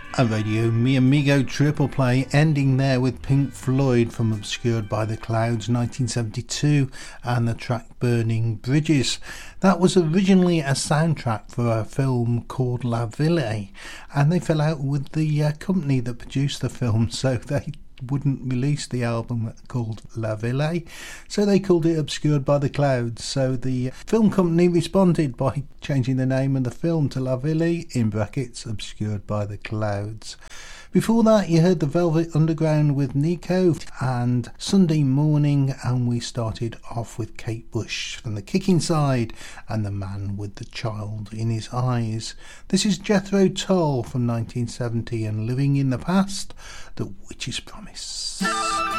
A Radio Mi Amigo triple play, ending there with Pink Floyd from Obscured by the Clouds 1972 and the track Burning Bridges. That was originally a soundtrack for a film called La Ville, and they fell out with the company that produced the film, so they wouldn't release the album called La Ville, so they called it Obscured by the Clouds. So the film company responded by changing the name of the film to La Ville, in brackets Obscured by the Clouds. Before that you heard the Velvet Underground with Nico and Sunday Morning, and we started off with Kate Bush from The Kicking Side and The Man with the Child in His Eyes. This is Jethro Tull from 1970 and Living in the Past, The Witch's Promise.